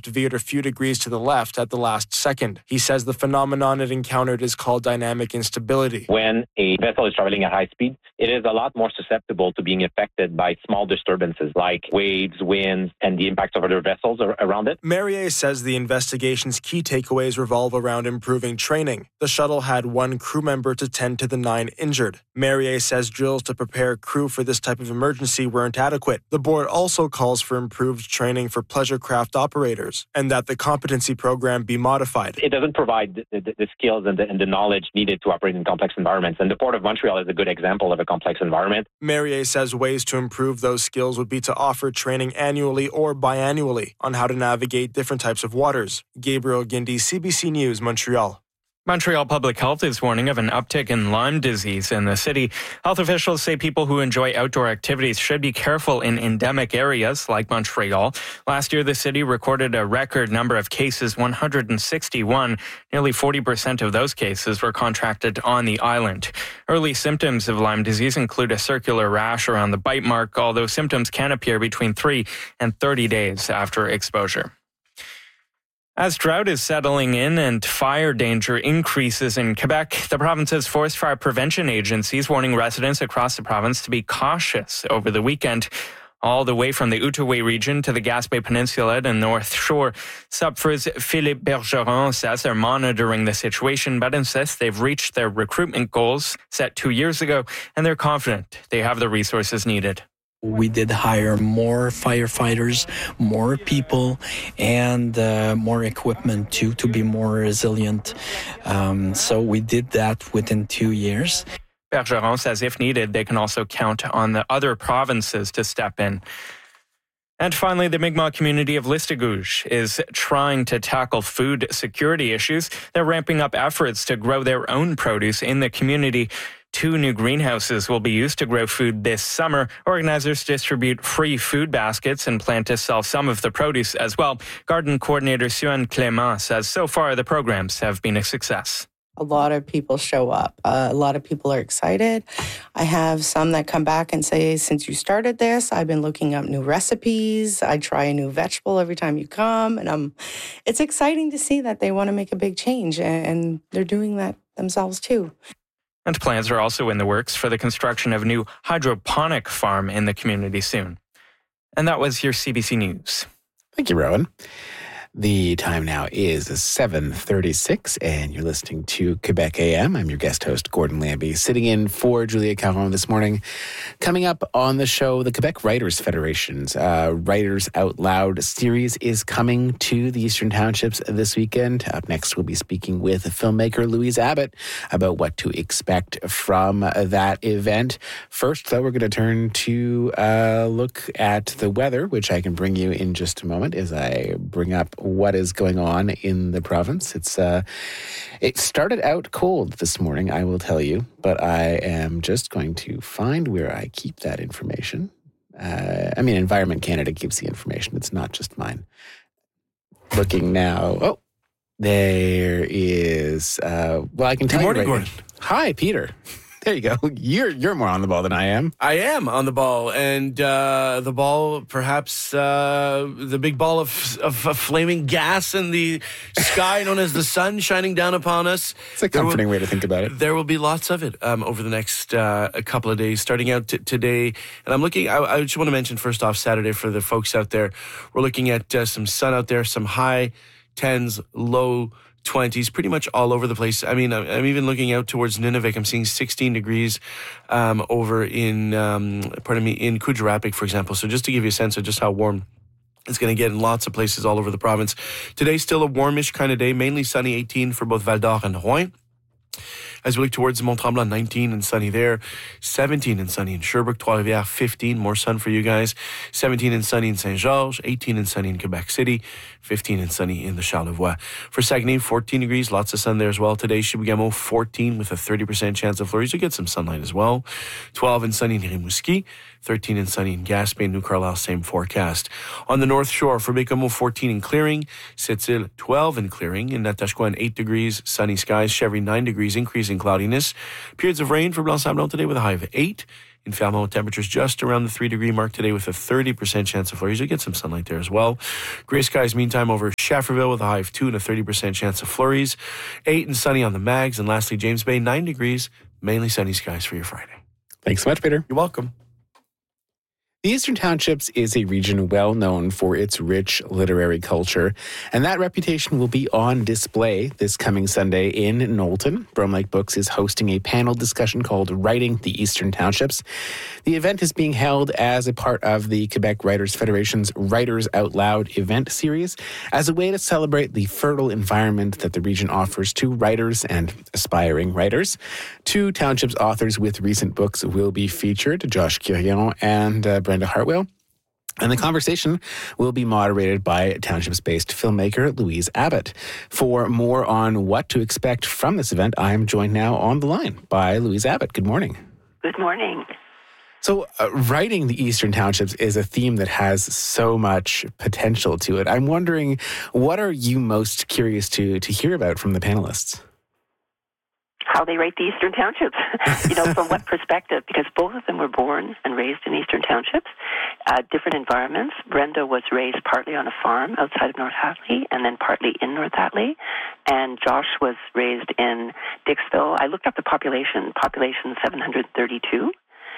aircraft veered a few degrees to the left at the last second. He says the phenomenon it encountered is called dynamic instability. When a vessel is traveling at high speed, it is a lot more susceptible to being affected by small disturbances like waves, winds, and the impacts of other vessels around it. Merrier says the investigation's key takeaways revolve around improving training. The shuttle had 1 crew member to tend to the 9 injured. Merrier says drills to prepare crew for this type of emergency weren't adequate. The board also calls for improved training for pleasure craft operators and that the competency program be modified. It doesn't provide the skills and the knowledge needed to operate in complex environments, and the Port of Montreal is a good example of a complex environment. Merrier says ways to improve those skills would be to offer training annually or biannually on how to navigate different types of waters. Gabriel Guindy, CBC News, Montreal. Montreal Public Health is warning of an uptick in Lyme disease in the city. Health officials say people who enjoy outdoor activities should be careful in endemic areas like Montreal. Last year, the city recorded a record number of cases, 161. Nearly 40% of those cases were contracted on the island. Early symptoms of Lyme disease include a circular rash around the bite mark, although symptoms can appear between 3 and 30 days after exposure. As drought is settling in and fire danger increases in Quebec, the province's forest fire prevention agency is warning residents across the province to be cautious over the weekend. All the way from the Outaouais region to the Gaspé Peninsula and North Shore, Supfra's Philippe Bergeron says they're monitoring the situation, but insists they've reached their recruitment goals set 2 years ago, and they're confident they have the resources needed. We did hire more firefighters, more people, and more equipment to be more resilient. So we did that within 2 years. Bergeron says if needed, they can also count on the other provinces to step in. And finally, the Mi'kmaq community of Listigouche is trying to tackle food security issues. They're ramping up efforts to grow their own produce in the community. 2 new greenhouses will be used to grow food this summer. Organizers distribute free food baskets and plan to sell some of the produce as well. Garden coordinator Suen Clément says so far the programs have been a success. A lot of people show up. A lot of people are excited. I have some that come back and say, since you started this, I've been looking up new recipes. I try a new vegetable every time you come. And it's exciting to see that they want to make a big change, and they're doing that themselves too. And plans are also in the works for the construction of a new hydroponic farm in the community soon. And that was your CBC News. Thank you, Rowan. The time now is 7:36, and you're listening to Quebec AM. I'm your guest host, Gordon Lambie, sitting in for Julia Caron this morning. Coming up on the show, the Quebec Writers Federation's Writers Out Loud series is coming to the Eastern Townships this weekend. Up next, we'll be speaking with filmmaker Louise Abbott about what to expect from that event. First, though, we're going to turn to look at the weather, which I can bring you in just a moment as I bring up what is going on in the province. It started out cold this morning, I will tell you, but I am just going to find where I keep that information. Environment Canada keeps the information. It's not just mine. Looking now. Oh, there is. I can tell you. Good morning, Gordon. Hi, Peter. There you go. You're more on the ball than I am. I am on the ball, and the ball, perhaps the big ball of flaming gas in the sky known as the sun shining down upon us. It's a comforting way to think about it. There will be lots of it over the next couple of days, starting out today. And I'm looking, I just want to mention first off Saturday for the folks out there, we're looking at some sun out there, some high 10s, low 20s, pretty much all over the place. I'm even looking out towards Nunavik. I'm seeing 16 degrees over in Kuujjuaq, for example. So just to give you a sense of just how warm it's going to get in lots of places all over the province. Today's still a warmish kind of day, mainly sunny, 18 for both Val-d'Or and Rouen. As we look towards Mont-Tremblant, 19 and sunny there, 17 and sunny in Sherbrooke, Trois-Rivières, 15, more sun for you guys, 17 and sunny in Saint-Georges, 18 and sunny in Quebec City, 15 and sunny in the Charlevoix. For Saguenay, 14 degrees, lots of sun there as well today. Chibougamau, 14 with a 30% chance of flurries. You get some sunlight as well. 12 and sunny in Rimouski, 13 and sunny in Gaspé, New Carlisle, same forecast. On the North Shore, for Bécomo, 14 and clearing, Sept-Îles, 12 and clearing, in Natashquan, 8 degrees, sunny skies, Chevry, 9 degrees, increasing cloudiness. Periods of rain for Blanc-Sablon today with a high of 8. In Falmouth, temperatures just around the 3-degree mark today with a 30% chance of flurries. You'll get some sunlight there as well. Gray skies meantime over Schafferville with a high of 2 and a 30% chance of flurries. 8 and sunny on the Mags. And lastly, James Bay, 9 degrees, mainly sunny skies for your Friday. Thanks so much, Peter. You're welcome. The Eastern Townships is a region well known for its rich literary culture, and that reputation will be on display this coming Sunday in Knowlton. Brome Lake Books is hosting a panel discussion called Writing the Eastern Townships. The event is being held as a part of the Quebec Writers Federation's Writers Out Loud event series as a way to celebrate the fertile environment that the region offers to writers and aspiring writers. 2 townships authors with recent books will be featured, Josh Quirion and Brenda Hartwell. And the conversation will be moderated by Townships-based filmmaker Louise Abbott. For more on what to expect from this event, I am joined now on the line by Louise Abbott. Good morning. Good morning. So writing the Eastern Townships is a theme that has so much potential to it. I'm wondering, what are you most curious to hear about from the panelists? How they write the Eastern Townships, from what perspective? Because both of them were born and raised in Eastern Townships, different environments. Brenda was raised partly on a farm outside of North Hatley and then partly in North Hatley. And Josh was raised in Dixville. I looked up the population 732.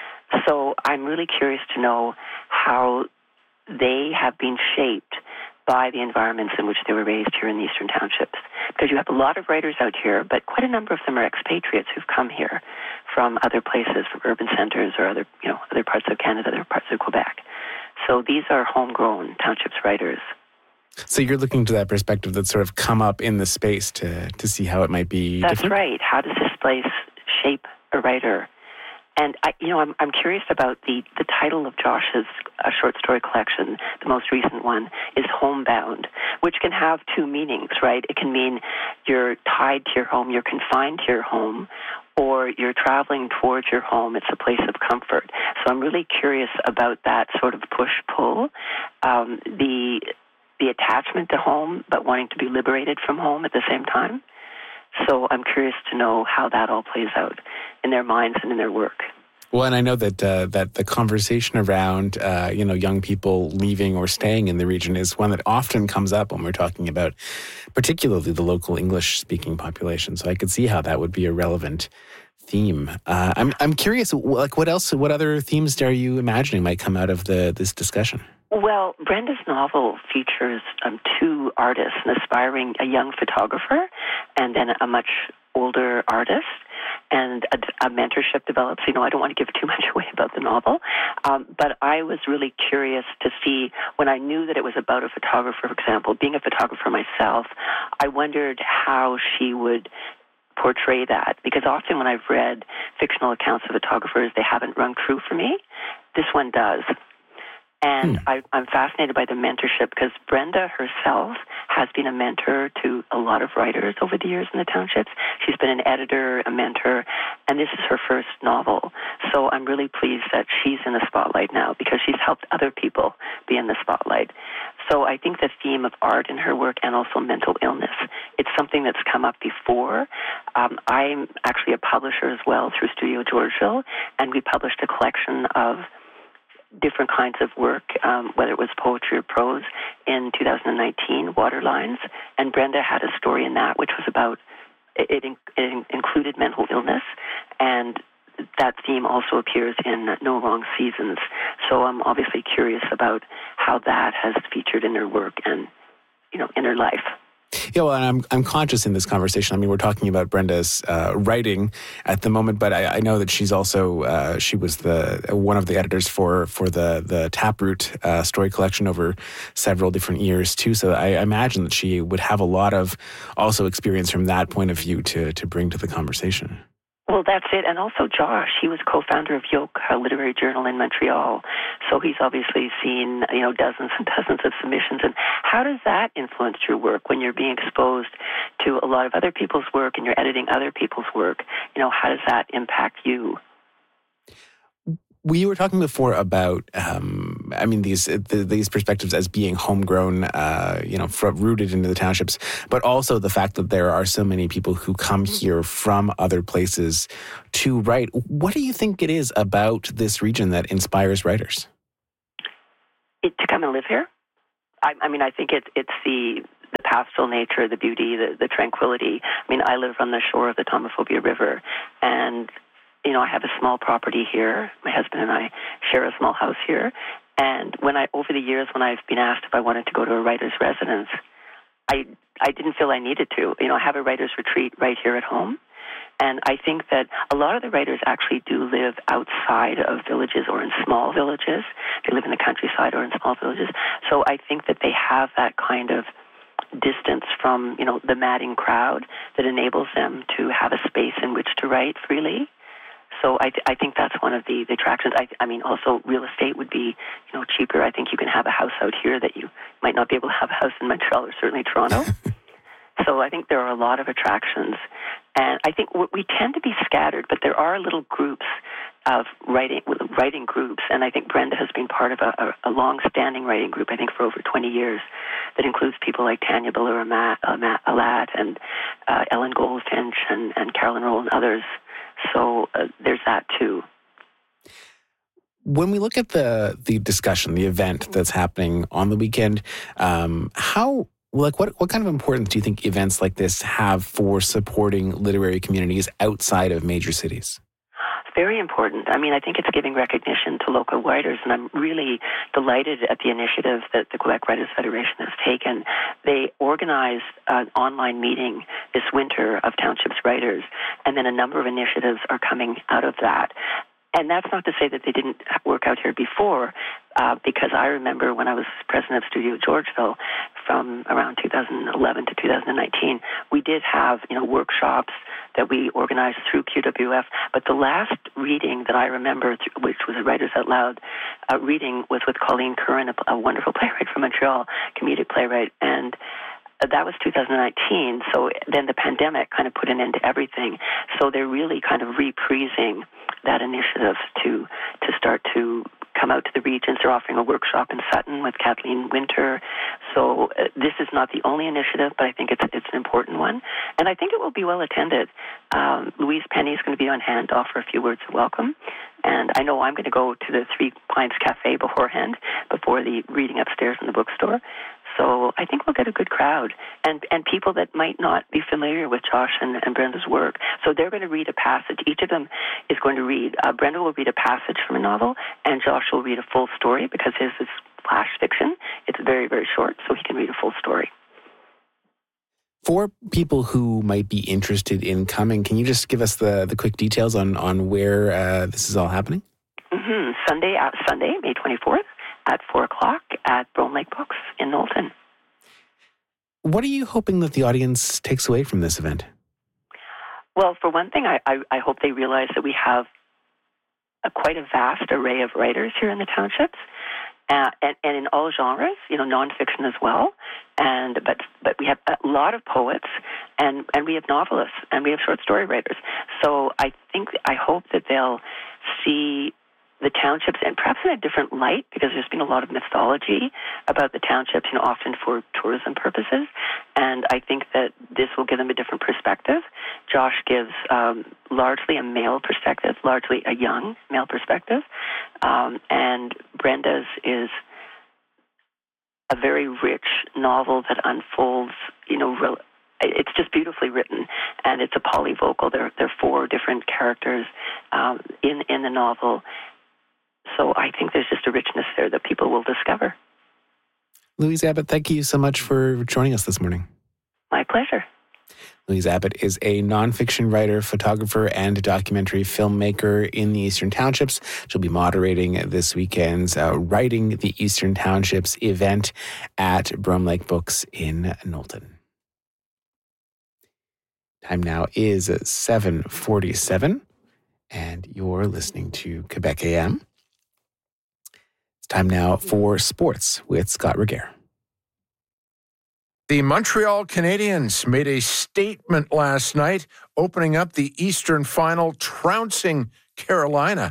So I'm really curious to know how they have been shaped by the environments in which they were raised here in the Eastern Townships. Because you have a lot of writers out here, but quite a number of them are expatriates who've come here from other places, from urban centers or other parts of Canada, other parts of Quebec. So these are homegrown townships writers. So you're looking to that perspective that's sort of come up in the space to see how it might be That's different? right. How does this place shape a writer? And I'm curious about the title of Josh's short story collection. The most recent one is Homebound, which can have 2 meanings, right? It can mean you're tied to your home, you're confined to your home, or you're traveling towards your home. It's a place of comfort. So I'm really curious about that sort of push-pull, the attachment to home, but wanting to be liberated from home at the same time. So I'm curious to know how that all plays out in their minds and in their work. Well, and I know that that the conversation around young people leaving or staying in the region is one that often comes up when we're talking about particularly the local English-speaking population. So I could see how that would be a relevant theme. I'm curious, what other themes are you imagining might come out of this discussion? Well, Brenda's novel features 2 artists, a young photographer and then a much older artist, and a mentorship develops. I don't want to give too much away about the novel, but I was really curious to see, when I knew that it was about a photographer, for example, being a photographer myself, I wondered how she would portray that, because often when I've read fictional accounts of photographers, they haven't rung true for me. This one does. And I'm fascinated by the mentorship, because Brenda herself has been a mentor to a lot of writers over the years in the townships. She's been an editor, a mentor, and this is her first novel. So I'm really pleased that she's in the spotlight now, because she's helped other people be in the spotlight. So I think the theme of art in her work, and also mental illness, it's something that's come up before. I'm actually a publisher as well through Studio Georgeville, and we published a collection of different kinds of work, whether it was poetry or prose, in 2019, Waterlines. And Brenda had a story in that which was about, it included mental illness, and that theme also appears in No Wrong Seasons. So I'm obviously curious about how that has featured in her work and, in her life. Yeah, well, and I'm conscious in this conversation. I mean, we're talking about Brenda's writing at the moment, but I know that she's also she was one of the editors for the Taproot story collection over several different years too. So I imagine that she would have a lot of also experience from that point of view to bring to the conversation. Well, that's it. And also Josh, he was co-founder of Yoke, a literary journal in Montreal. So he's obviously seen, dozens and dozens of submissions. And how does that influence your work when you're being exposed to a lot of other people's work and you're editing other people's work? How does that impact you? We were talking before about, these perspectives as being homegrown, rooted into the townships, but also the fact that there are so many people who come here from other places to write. What do you think it is about this region that inspires writers? To come and live here? I think it's the pastoral nature, the beauty, the tranquility. I live on the shore of the Tomophobia River, and I have a small property here. My husband and I share a small house here. And over the years, when I've been asked if I wanted to go to a writer's residence, I didn't feel I needed to. I have a writer's retreat right here at home. And I think that a lot of the writers actually do live outside of villages or in small villages. They live in the countryside or in small villages. So I think that they have that kind of distance from, the madding crowd that enables them to have a space in which to write freely. So I think that's one of the attractions. Also real estate would be, cheaper. I think you can have a house out here that you might not be able to have a house in Montreal or certainly Toronto. So I think there are a lot of attractions. And I think we tend to be scattered, but there are little groups of writing groups. And I think Brenda has been part of a long-standing writing group, I think for over 20 years, that includes people like Tanya Biller-Alat and Ellen Goldfinch and Carolyn Roll and others. So there's that too. When we look at the discussion, the event that's happening on the weekend, what kind of importance do you think events like this have for supporting literary communities outside of major cities? Very important. I think it's giving recognition to local writers, and I'm really delighted at the initiative that the Quebec Writers Federation has taken. They organized an online meeting this winter of Townships writers, and then a number of initiatives are coming out of that. And that's not to say that they didn't work out here before, because I remember when I was president of Studio Georgeville from around 2011 to 2019, we did have workshops that we organized through QWF. But the last reading that I remember, which was a Writers Out Loud reading, was with Colleen Curran, a wonderful playwright from Montreal, comedic playwright, and that was 2019. So then the pandemic kind of put an end to everything. So they're really kind of reprising that initiative to start to come out to the regions. They're offering a workshop in Sutton with Kathleen Winter. So this is not the only initiative, but I think it's an important one. And I think it will be well attended. Louise Penny is going to be on hand to offer a few words of welcome. And I know I'm going to go to the Three Pines Cafe beforehand, before the reading upstairs in the bookstore. So I think we'll get a good crowd and people that might not be familiar with Josh and Brenda's work. So they're going to read a passage. Each of them is going to read. Brenda will read a passage from a novel, and Josh will read a full story because his is flash fiction. It's very, very short, so he can read a full story. For people who might be interested in coming, can you just give us the quick details on where this is all happening? Mm-hmm. Sunday, May 24th. At 4 o'clock at Brome Lake Books in Knowlton. What are you hoping that the audience takes away from this event? Well, for one thing, I hope they realize that we have quite a vast array of writers here in the townships, and in all genres, nonfiction as well. But we have a lot of poets, and we have novelists, and we have short story writers. So I hope that they'll see the townships, and perhaps in a different light, because there's been a lot of mythology about the townships, often for tourism purposes. And I think that this will give them a different perspective. Josh gives largely a male perspective, largely a young male perspective. And Brenda's is a very rich novel that unfolds, it's just beautifully written, and it's a polyvocal. There are 4 different characters in the novel. So I think there's just a richness there that people will discover. Louise Abbott, thank you so much for joining us this morning. My pleasure. Louise Abbott is a nonfiction writer, photographer, and documentary filmmaker in the Eastern Townships. She'll be moderating this weekend's Writing the Eastern Townships event at Brome Lake Books in Knowlton. Time now is 7:47, and you're listening to Quebec AM. Time now for sports with Scott Regehr. The Montreal Canadiens made a statement last night, opening up the Eastern Final, trouncing Carolina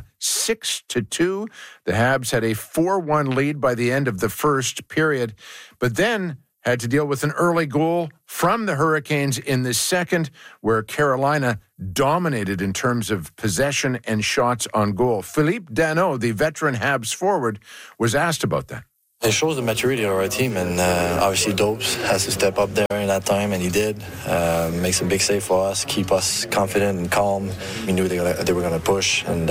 6-2. The Habs had a 4-1 lead by the end of the first period, but then had to deal with an early goal from the Hurricanes in the second, where Carolina dominated in terms of possession and shots on goal. Philippe Danault, the veteran Habs forward, was asked about that. It shows the maturity of our team, and obviously Dopes has to step up there in that time, and he did. Makes a big save for us, keep us confident and calm. We knew they were going to push, and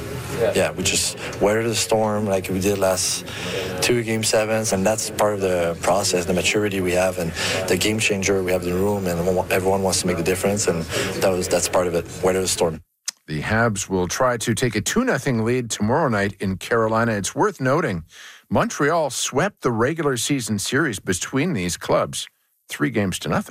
we just weathered the storm like we did last 2 Game 7s, and that's part of the process, the maturity we have, and the game changer we have in the room, and everyone wants to make the difference, and that's part of it, weather the storm. The Habs will try to take a 2-0 lead tomorrow night in Carolina. It's worth noting Montreal swept the regular season series between these clubs 3-0.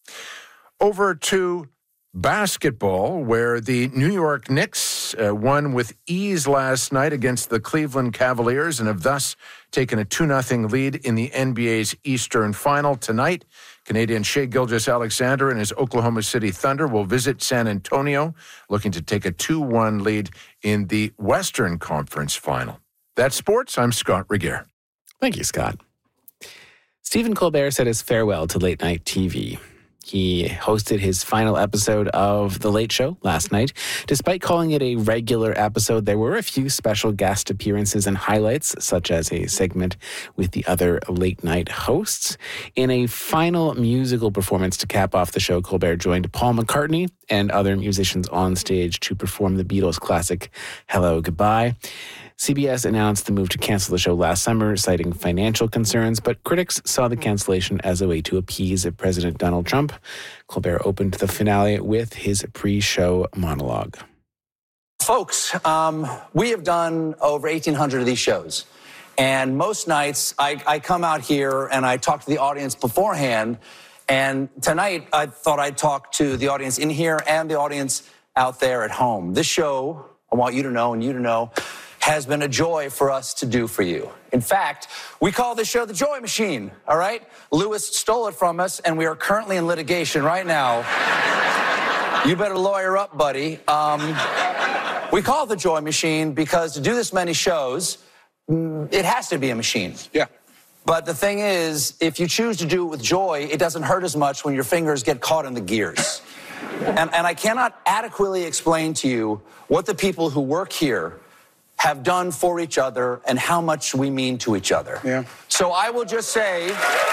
Over to basketball, where the New York Knicks won with ease last night against the Cleveland Cavaliers and have thus taken a 2-0 lead in the NBA's Eastern Final. Tonight, Canadian Shai Gilgeous-Alexander and his Oklahoma City Thunder will visit San Antonio, looking to take a 2-1 lead in the Western Conference Final. That's sports. I'm Scott Regier. Thank you, Scott. Stephen Colbert said his farewell to late night TV. He hosted his final episode of The Late Show last night. Despite calling it a regular episode, there were a few special guest appearances and highlights, such as a segment with the other late night hosts. In a final musical performance to cap off the show, Colbert joined Paul McCartney and other musicians on stage to perform the Beatles classic Hello, Goodbye. CBS announced the move to cancel the show last summer, citing financial concerns, but critics saw the cancellation as a way to appease President Donald Trump. Colbert opened the finale with his pre-show monologue. Folks, we have done over 1,800 of these shows, and most nights I come out here and I talk to the audience beforehand, and tonight I thought I'd talk to the audience in here and the audience out there at home. This show, I want you to know and you to know, has been a joy for us to do for you. In fact, we call this show the Joy Machine, all right? Lewis stole it from us, and we are currently in litigation right now. You better lawyer up, buddy. We call it the Joy Machine because to do this many shows, it has to be a machine. Yeah. But the thing is, if you choose to do it with joy, it doesn't hurt as much when your fingers get caught in the gears. And I cannot adequately explain to you what the people who work here have done for each other and how much we mean to each other. Yeah. So I will just say,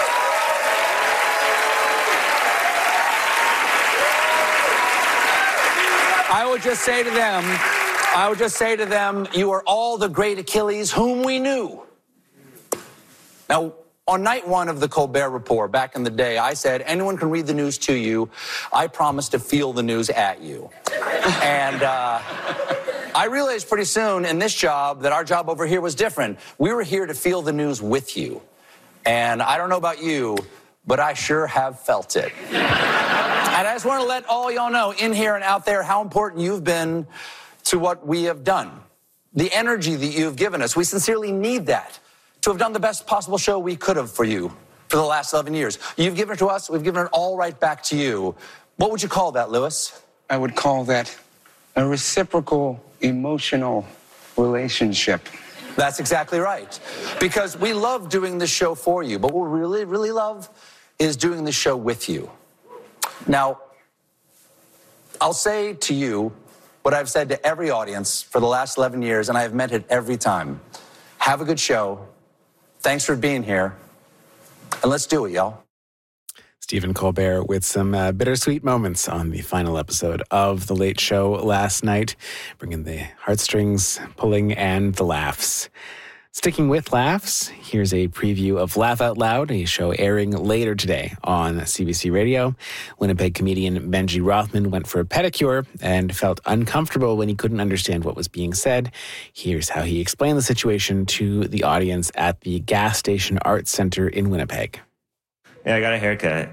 I would just say to them, you are all the great Achilles whom we knew. Now, on night one of the Colbert Report, back in the day, I said, anyone can read the news to you. I promise to feel the news at you. And I realized pretty soon in this job that our job over here was different. We were here to feel the news with you. And I don't know about you, but I sure have felt it. And I just want to let all y'all know in here and out there how important you've been to what we have done. The energy that you've given us, we sincerely need that to have done the best possible show we could have for you for the last 11 years. You've given it to us, we've given it all right back to you. What would you call that, Lewis? I would call that a reciprocal emotional relationship. That's exactly right. Because we love doing this show for you, but what we really, really love is doing this show with you. Now, I'll say to you what I've said to every audience for the last 11 years, and I have meant it every time. Have a good show. Thanks for being here. And let's do it, y'all. Stephen Colbert with some bittersweet moments on the final episode of The Late Show last night, bringing the heartstrings pulling and the laughs. Sticking with laughs, here's a preview of Laugh Out Loud, a show airing later today on CBC Radio. Winnipeg comedian Benji Rothman went for a pedicure and felt uncomfortable when he couldn't understand what was being said. Here's how he explained the situation to the audience at the Gas Station Arts Center in Winnipeg. Yeah, I got a haircut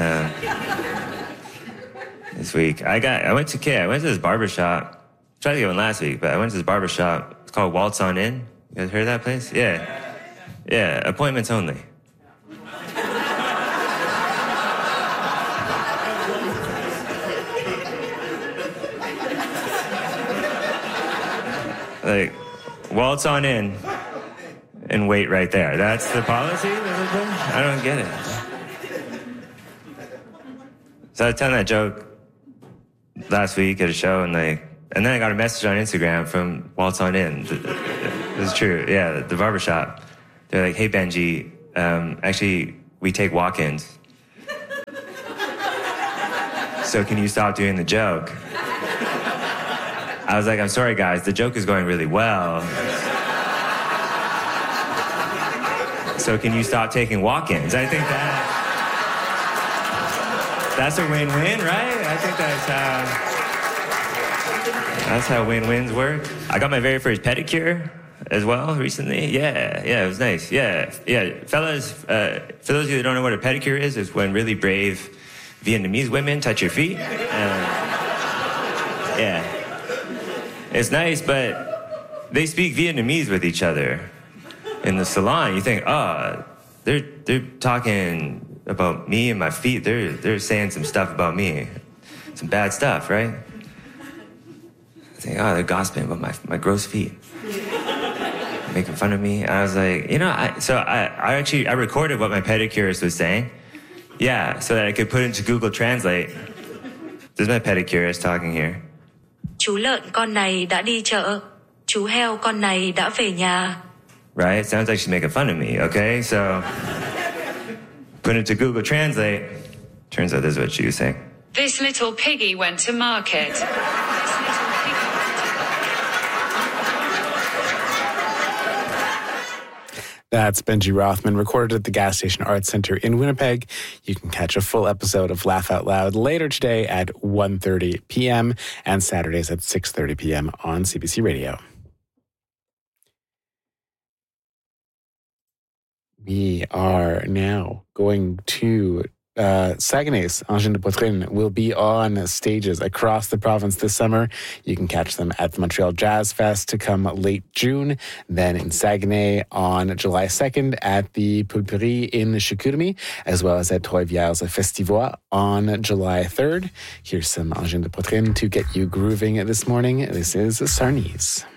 this week. I went to this barbershop. Tried to get one last week, but I went to this barbershop. It's called Waltz On In. You guys heard of that place? Yeah, appointments only. Like, waltz on in and wait right there. That's the policy? I don't get it. So I was telling that joke last week at a show, and then I got a message on Instagram from Waltz On In. It's true, yeah, the barbershop. They're like, hey, Benji, actually, we take walk-ins. So can you stop doing the joke? I was like, I'm sorry, guys, the joke is going really well. So can you stop taking walk-ins? I think that's a win-win, right? I think that's how win-wins work. I got my very first pedicure as well recently. Yeah, it was nice. Yeah. Fellas, for those of you that don't know what a pedicure is when really brave Vietnamese women touch your feet. Yeah. It's nice, but they speak Vietnamese with each other in the salon. You think, they're talking about me and my feet. They're saying some stuff about me. Some bad stuff, right? I think, they're gossiping about my gross feet. Making fun of me. And I was like, I recorded what my pedicurist was saying. Yeah, so that I could put into Google Translate. This is my pedicurist talking here. Chú lợn con này đã đi chợ. Chú heo con này đã về nhà. Right? It sounds like she's making fun of me, okay? So, put it to Google Translate. Turns out this is what she was saying. This little piggy went to market. That's Benji Rothman, recorded at the Gas Station Arts Center in Winnipeg. You can catch a full episode of Laugh Out Loud later today at 1:30 p.m. and Saturdays at 6:30 p.m. on CBC Radio. We are now going to Saguenay's Engin de Poitrine will be on stages across the province this summer. You can catch them at the Montreal Jazz Fest to come late June, then in Saguenay on July 2nd at the Pulperie in Chicoutimi, as well as at Trois-Rivières Festivois on July 3rd. Here's some Engin de Poitrine to get you grooving this morning. This is Sarnies.